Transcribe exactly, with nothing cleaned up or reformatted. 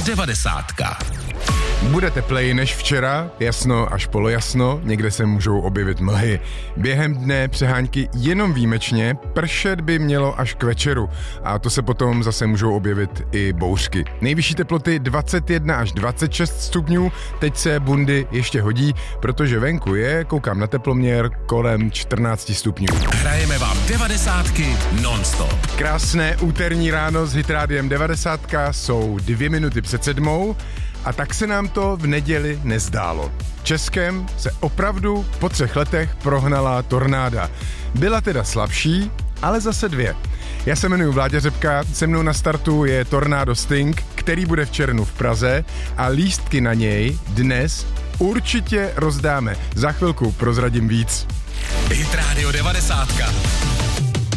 devadesátka. Bude tepleji než včera, jasno až polojasno, někde se můžou objevit mlhy. Během dne přehánky jenom výjimečně, pršet by mělo až k večeru a to se potom zase můžou objevit i bouřky. Nejvyšší teploty dvacet jedna až dvacet šest stupňů, teď se bundy ještě hodí, protože venku je, koukám na teploměr, kolem čtrnáct stupňů. Hrajeme vám devadesátky non-stop. Krásné úterní ráno s Hitrádiem devadesátka, jsou dvě minuty před sedmou. A tak se nám to v neděli nezdálo. Českem se opravdu po třech letech prohnala tornáda. Byla teda slabší, ale zase dvě. Já se jmenuji Vláďa Řepka, se mnou na startu je Tornado Sting, který bude v červnu v Praze a lístky na něj dnes určitě rozdáme. Za chvilku prozradím víc. Hit Radio devadesátka.